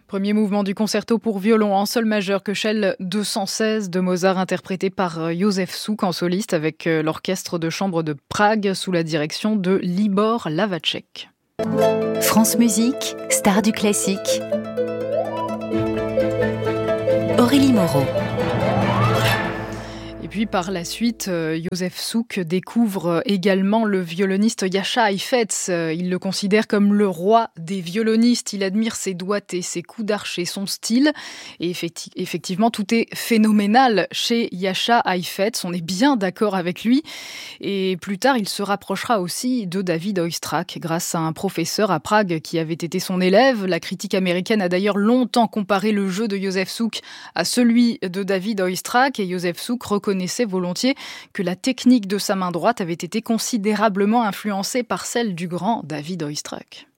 Premier mouvement du concerto pour violon en sol majeur Köchel 216 de Mozart, interprété par Józef Suk en soliste avec l'orchestre de chambre de Prague sous la direction de Libor Lavacek. France Musique, star du classique. Aurélie Moreau. Et puis par la suite, Józef Suk découvre également le violoniste Jascha Heifetz. Il le considère comme le roi des violonistes. Il admire ses doigtés, ses coups d'archet, son style. Et effectivement, tout est phénoménal chez Jascha Heifetz. On est bien d'accord avec lui. Et plus tard, il se rapprochera aussi de David Oistrakh grâce à un professeur à Prague qui avait été son élève. La critique américaine a d'ailleurs longtemps comparé le jeu de Józef Suk à celui de David Oistrakh. Et Józef Suk reconnaissait volontiers que la technique de sa main droite avait été considérablement influencée par celle du grand David Oistrakh.